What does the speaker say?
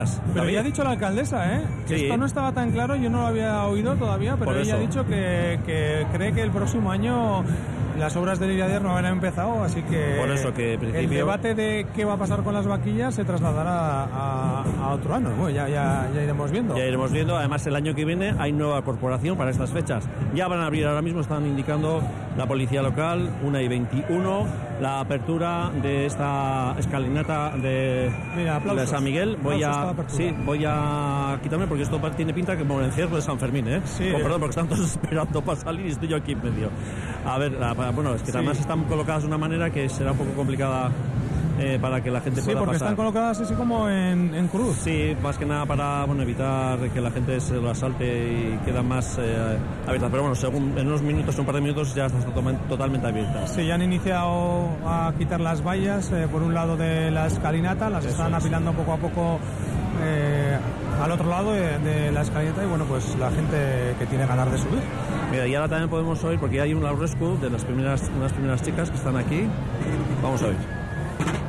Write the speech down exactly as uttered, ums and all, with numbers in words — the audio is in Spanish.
Pero ella ha dicho la alcaldesa, ¿eh? Que Sí. esto no estaba tan claro, yo no lo había oído todavía, pero Por ella eso. ha dicho que, que cree que el próximo año las obras del Iradier no habrán empezado, así que, Por eso que, en principio, el debate de qué va a pasar con las vaquillas se trasladará a, a otro año. Bueno, ya, ya, ya iremos viendo. Ya iremos viendo. Además, el año que viene hay nueva corporación para estas fechas. Ya van a abrir ahora mismo, están indicando la policía local, una y veintiuno, la apertura de esta escalinata de, Mira, aplausos. de San Miguel. Voy Aplausos para la a, apertura. sí, voy a quitarme porque esto tiene pinta como el encierro de San Fermín, ¿eh? Sí. Oh, perdón, porque están todos esperando para salir y estoy yo aquí en medio. A ver, la- bueno, es que Sí. además están colocadas de una manera que será un poco complicada eh, para que la gente Sí, pueda porque pasar. están colocadas así como en, en cruz. Sí, más que nada para bueno, evitar que la gente se lo asalte y queda más eh, abierta. Pero bueno, según en unos minutos, un par de minutos, ya está totalmente, totalmente abierta. Sí, ya han iniciado a quitar las vallas eh, por un lado de la escalinata, las Eso están es. apilando poco a poco eh, al otro lado de, de la escalinata y bueno, pues la gente que tiene ganas de subir. Mira, y ahora también podemos oír, porque hay un rescue de las primeras, unas primeras chicas que están aquí. Vamos a oír.